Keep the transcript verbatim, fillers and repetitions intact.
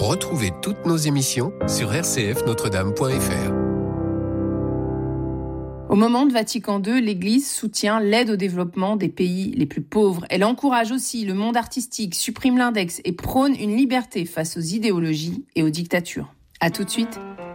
Retrouvez toutes nos émissions sur r c f notre dame point f r. Au moment de Vatican deux, l'Église soutient l'aide au développement des pays les plus pauvres. Elle encourage aussi le monde artistique, supprime l'index et prône une liberté face aux idéologies et aux dictatures. À tout de suite.